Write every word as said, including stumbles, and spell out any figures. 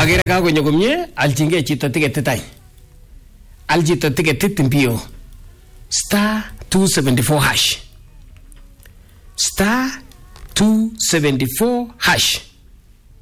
Agere kagonyo komye aljinge chito tiketit any. Al chito tiketit mbio. Star two seventy-four hash. Star two seventy-four hash.